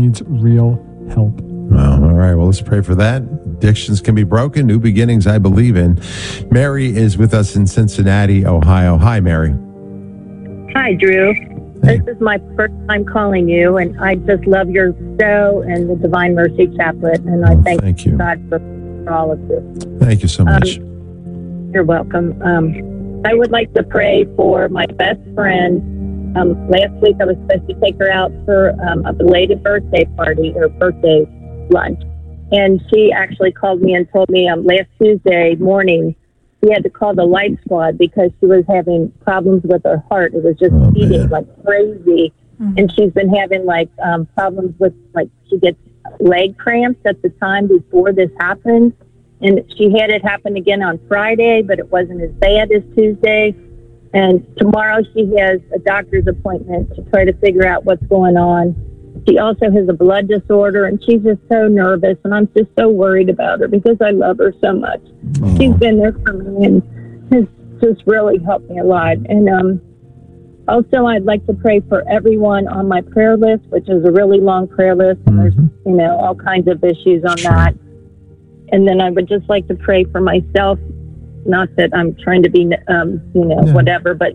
needs real help. Well, all right. Well, let's pray for that. Addictions can be broken. New beginnings, I believe in. Mary is with us in Cincinnati, Ohio. Hi, Mary. Hi, Drew. This is my first time calling you, and I just love your show and the Divine Mercy Chaplet, and I thank you. God for all of you. Thank you so much. You're welcome. I would like to pray for my best friend. Last week I was supposed to take her out for a belated birthday party or birthday lunch. And she actually called me and told me last Tuesday morning she had to call the life squad because she was having problems with her heart. It was just beating like crazy. Mm-hmm. And she's been having problems with she gets leg cramps at the time before this happened. And she had it happen again on Friday, but it wasn't as bad as Tuesday. And tomorrow she has a doctor's appointment to try to figure out what's going on. She also has a blood disorder, and she's just so nervous, and I'm just so worried about her because I love her so much. Oh. She's been there for me and has just really helped me a lot. And also, I'd like to pray for everyone on my prayer list, which is a really long prayer list, and there's all kinds of issues on that. And then I would just like to pray for myself. Not that I'm trying to be, whatever, but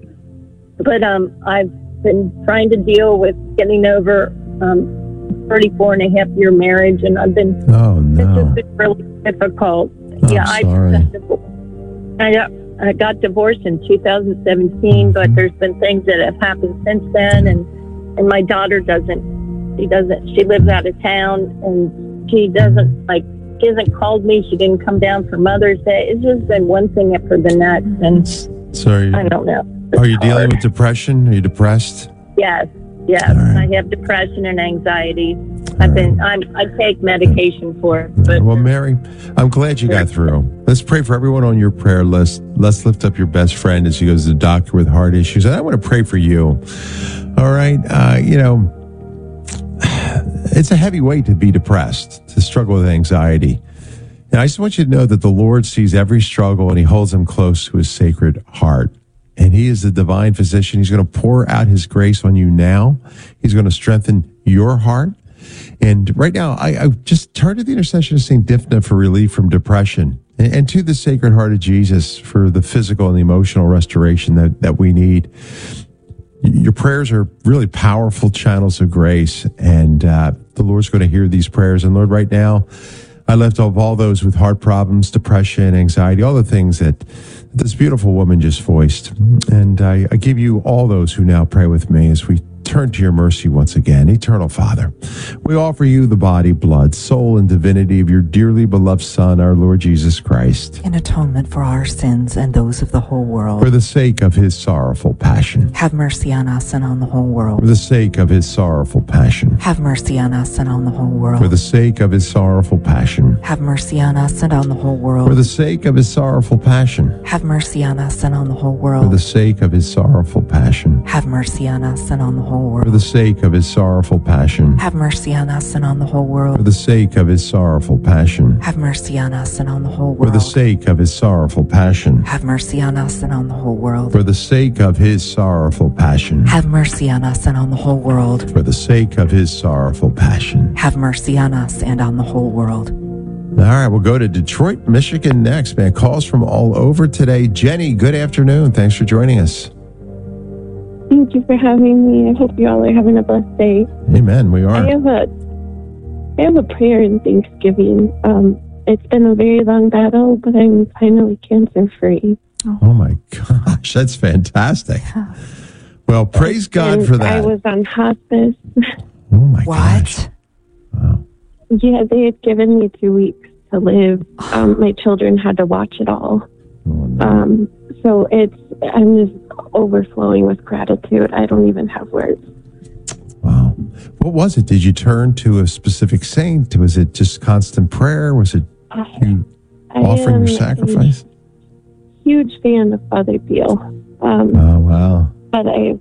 I've been trying to deal with getting over 34 and a half year marriage, and I've been, it's just been really difficult. I got divorced in 2017, but there's been things that have happened since then, and my daughter she lives out of town, and she hasn't called me. She didn't come down for Mother's Day. It's just been one thing after the next, and I don't know. Are you dealing with depression? Are you depressed? Yes. Right. I have depression and anxiety. I take medication for it. But well, Mary, I'm glad you got through. Let's pray for everyone on your prayer list. Let's lift up your best friend as he goes to the doctor with heart issues. And I want to pray for you. All right. It's a heavy weight to be depressed, to struggle with anxiety. And I just want you to know that the Lord sees every struggle and he holds them close to his sacred heart. And he is the divine physician. He's going to pour out his grace on you now. He's going to strengthen your heart. And right now, I just turn to the intercession of St. Dipna for relief from depression and to the Sacred Heart of Jesus for the physical and the emotional restoration that we need. Your prayers are really powerful channels of grace, and the Lord's going to hear these prayers. And Lord, right now, I lift up all those with heart problems, depression, anxiety, all the things that this beautiful woman just voiced. And I give you all those who now pray with me as we turn to your mercy once again. Eternal Father, we offer you the body, blood, soul, and divinity of your dearly beloved Son, our Lord Jesus Christ, in atonement for our sins and those of the whole world. For the sake of his sorrowful passion. Have mercy on us and on the whole world. For the sake of his sorrowful passion. Have mercy on us and on the whole world. For the sake of his sorrowful passion. Have mercy on us and on the whole world. For the sake of his sorrowful passion. Have mercy on us and on the whole world. For the sake of his sorrowful passion. Have mercy on us and on the whole world. For the sake of his sorrowful passion. Have mercy on us and on the whole world. For the sake of his sorrowful passion. Have mercy on us and on the whole world. For the sake of his sorrowful passion. Have mercy on us and on the whole world. For the sake of his sorrowful passion. Have mercy on us and on the whole world. For the sake of his sorrowful passion. Have mercy on us and on the whole world. All right, we'll go to Detroit, Michigan next, man. Calls from all over today. Jenny, good afternoon. Thanks for joining us. Thank you for having me. I hope you all are having a blessed day. Amen. We are. I have a prayer in Thanksgiving. It's been a very long battle, but I'm finally cancer-free. Oh my gosh, that's fantastic. Well, praise God for that. I was on hospice. Oh my gosh. Wow. Yeah, they had given me 2 weeks to live. My children had to watch it all. Oh, no. So I'm just overflowing with gratitude. I don't even have words. Wow. What was it? Did you turn to a specific saint? Was it just constant prayer? Was it you offering your sacrifice? Huge fan of Father Pio. Oh, wow. But a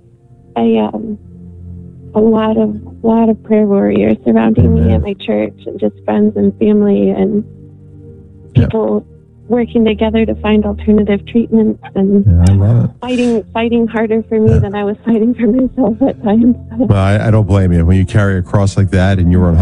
lot of prayer warriors surrounding me at my church, and just friends and family and people working together to find alternative treatments, and I love it. Fighting harder for me than I was fighting for myself at times. Well, I don't blame you. When you carry a cross like that and you're on